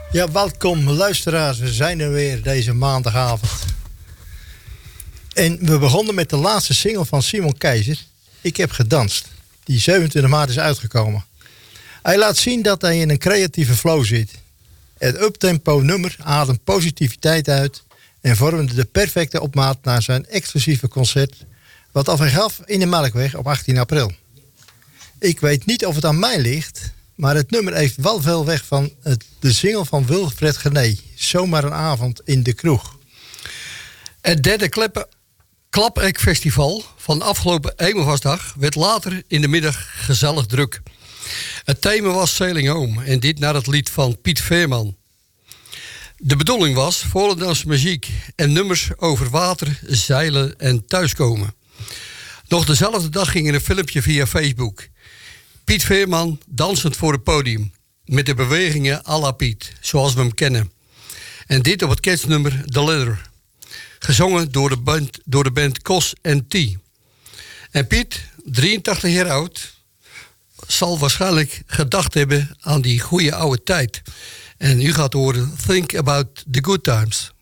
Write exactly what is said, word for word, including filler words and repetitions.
Ja, welkom luisteraars. We zijn er weer deze maandagavond. En we begonnen met de laatste single van Simon Keizer. Ik heb gedanst. Die zevenentwintig maart is uitgekomen. Hij laat zien dat hij in een creatieve flow zit. Het uptempo nummer ademt positiviteit uit en vormde de perfecte opmaat naar zijn exclusieve concert, wat af en gaf in de Melkweg op achttien april. Ik weet niet of het aan mij ligt, maar het nummer heeft wel veel weg van het, de single van Wilfred Genee. Zomaar een avond in de kroeg. Het derde kleppen, Klapek Festival van afgelopen Hemelvaartsdag werd later in de middag gezellig druk. Het thema was Sailing Home en dit naar het lied van Piet Veerman. De bedoeling was Volendamse muziek en nummers over water, zeilen en thuiskomen. Nog dezelfde dag ging er een filmpje via Facebook. Piet Veerman dansend voor het podium. Met de bewegingen à la Piet, zoals we hem kennen. En dit op het kerstnummer The Leather. Gezongen door de band, door de band Cos en T. En Piet, drieëntachtig jaar oud, zal waarschijnlijk gedacht hebben aan die goede oude tijd. En u gaat horen Think About the Good Times.